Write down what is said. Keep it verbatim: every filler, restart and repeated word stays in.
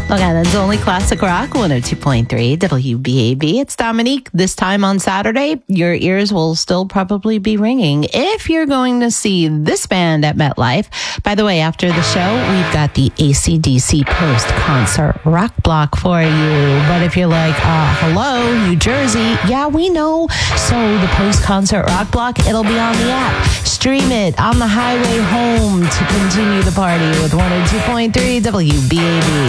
Long Island's only classic rock, one oh two point three W B A B. It's Dominique. This time on Saturday, your ears will still probably be ringing if you're going to see this band at MetLife. By the way, after the show, we've got the A C D C post-concert rock block for you. But if you're like, uh, hello, New Jersey, yeah, we know. So the post-concert rock block, it'll be on the app. Stream it on the highway home to continue the party with one oh two point three W B A B.